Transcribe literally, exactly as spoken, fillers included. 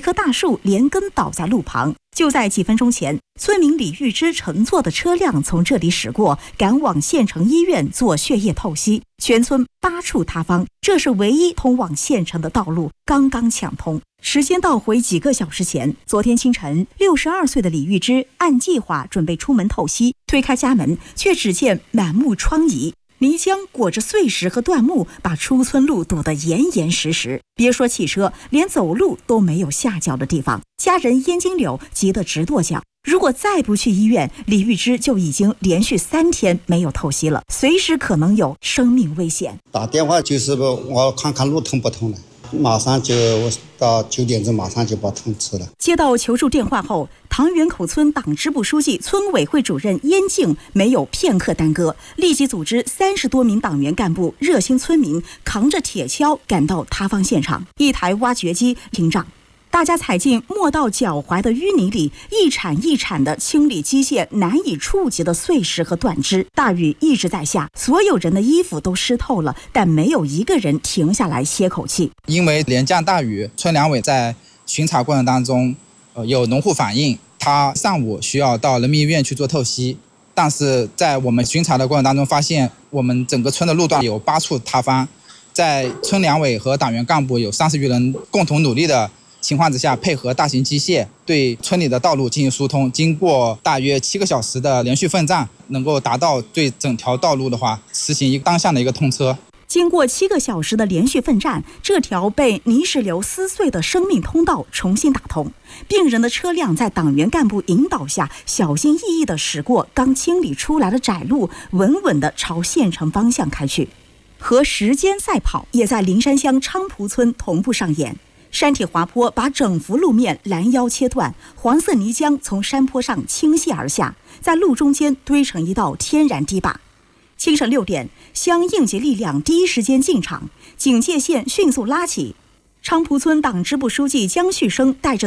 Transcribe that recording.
棵大树连根倒在路旁。就在几分钟前，村民李玉芝乘坐的车辆从这里驶过，赶往县城医院做血液透析。全村八处塌方，这是唯一通往县城的道路刚刚抢通。时间倒回几个小时前，昨天清晨，六十二岁的李玉芝按计划准备出门透析，推开家门，却只见满目疮痍。泥浆裹着碎石和断木，把出村路堵得严严实实。别说汽车，连走路都没有下脚的地方。家人燕金柳急得直跺脚。如果再不去医院，李玉芝就已经连续三天没有透析了，随时可能有生命危险。 打电话就是我看看路通不通了，马上就我到九点钟马上就把通知了。 接到求助电话后，唐园口村党支部书记、村委会主任燕静没有片刻耽搁，立即组织三十多名党员干部、热心村民扛着铁锹赶到塌方现场，一台挖掘机停仗。大家踩进没到脚踝的淤泥里，一铲一铲地清理机械难以触及的碎石和断枝。大雨一直在下，所有人的衣服都湿透了，但没有一个人停下来歇口气。 因为连降大雨，村两委在巡查过程当中，呃，有农户反映，他上午需要到人民医院去做透析，但是在我们巡查的过程当中发现，我们整个村的路段有八处塌方，在村两委和党员干部有三十余人共同努力的情况之下，配合大型机械对村里的道路进行疏通，经过大约七个小时的连续奋战，能够达到对整条道路的话实行一个单向的一个通车。 经过七个小时的连续奋战，这条被泥石流撕碎的生命通道重新打通。病人的车辆在党员干部引导下，小心翼翼地驶过刚清理出来的窄路，稳稳地朝县城方向开去。和时间赛跑也在灵山乡昌蒲村同步上演。山体滑坡把整幅路面拦腰切断，黄色泥浆从山坡上倾泻而下，在路中间堆成一道天然堤坝。清晨六点，乡应急力量第一时间进场，警戒线迅速拉起。昌蒲村党支部书记江旭生带着